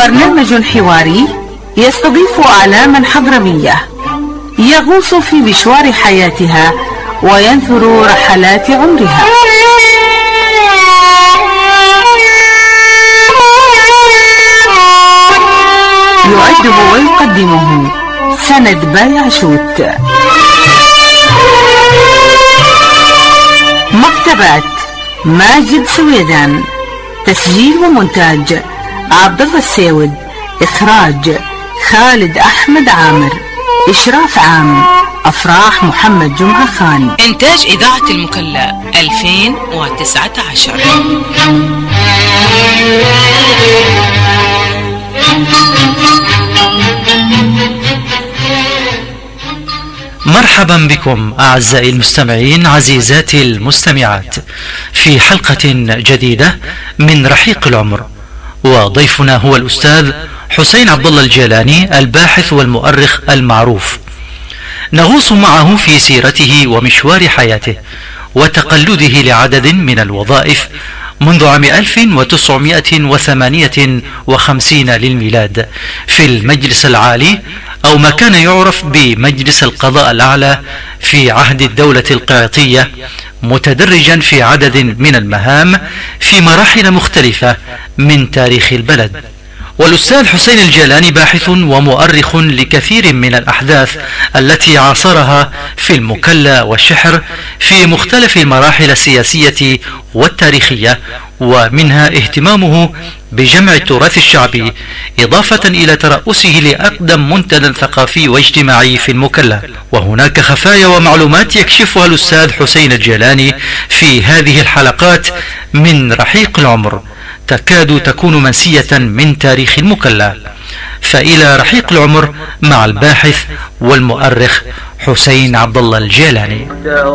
برنامج حواري يستضيف أعلاما حضرمية يغوص في مشوار حياتها وينثر رحلات عمرها. يعده ويقدمه سند بايعشوت. مكتبات ماجد سويدان. تسجيل ومونتاج عبد الله السيود. إخراج خالد أحمد عامر. إشراف عام أفراح محمد جمعة خان. إنتاج إذاعة المكلا 2019. مرحبا بكم أعزائي المستمعين عزيزاتي المستمعات في حلقة جديدة من رحيق العمر، وضيفنا هو الأستاذ حسين عبد الله الجيلاني الباحث والمؤرخ المعروف. نغوص معه في سيرته ومشوار حياته وتقلده لعدد من الوظائف منذ عام 1958 للميلاد في المجلس العالي أو ما كان يعرف بمجلس القضاء الأعلى في عهد الدولة القيطية، متدرجا في عدد من المهام في مراحل مختلفة من تاريخ البلد. والأستاذ حسين الجيلاني باحث ومؤرخ لكثير من الأحداث التي عاصرها في المكلا والشحر في مختلف المراحل السياسية والتاريخية، ومنها اهتمامه بجمع التراث الشعبي إضافة إلى ترأسه لأقدم منتدى ثقافي واجتماعي في المكلا. وهناك خفايا ومعلومات يكشفها الأستاذ حسين الجيلاني في هذه الحلقات من رحيق العمر تكاد تكون منسية من تاريخ المكلا. فإلى رحيق العمر مع الباحث والمؤرخ حسين عبد الله الجيلاني.